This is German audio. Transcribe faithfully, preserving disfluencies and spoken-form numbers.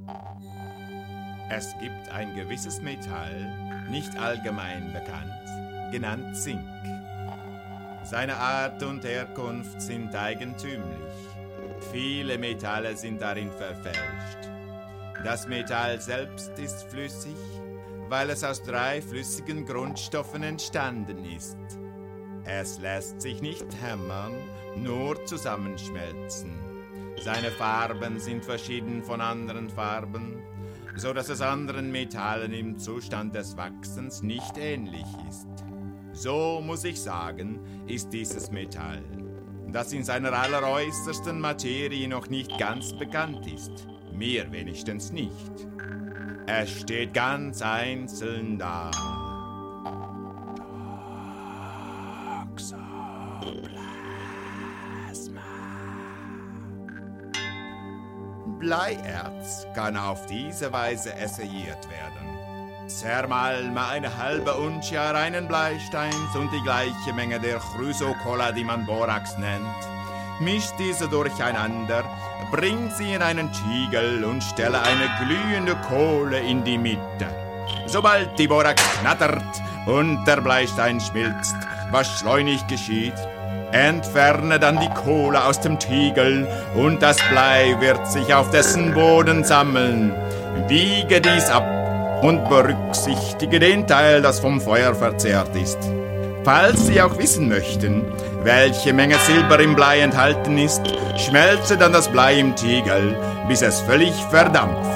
Es gibt ein gewisses Metall, nicht allgemein bekannt, genannt Zink. Seine Art und Herkunft sind eigentümlich. Viele Metalle sind darin verfälscht. Das Metall selbst ist flüssig, weil es aus drei flüssigen Grundstoffen entstanden ist. Es lässt sich nicht hämmern, nur zusammenschmelzen. Seine Farben sind verschieden von anderen Farben, so dass es anderen Metallen im Zustand des Wachsens nicht ähnlich ist. So muss ich sagen, ist dieses Metall, das in seiner alleräußersten Materie noch nicht ganz bekannt ist, mir wenigstens nicht. Es steht ganz einzeln da. Bleierz kann auf diese Weise essayiert werden. Zermal mal eine halbe Unschia reinen Bleisteins und die gleiche Menge der Chrysokolla, die man Borax nennt. Mischt diese durcheinander, bringt sie in einen Tiegel und stelle eine glühende Kohle in die Mitte. Sobald die Borax knattert und der Bleistein schmilzt, was schleunig geschieht, entferne dann die Kohle aus dem Tiegel und das Blei wird sich auf dessen Boden sammeln. Wiege dies ab und berücksichtige den Teil, das vom Feuer verzehrt ist. Falls Sie auch wissen möchten, welche Menge Silber im Blei enthalten ist, schmelze dann das Blei im Tiegel, bis es völlig verdampft.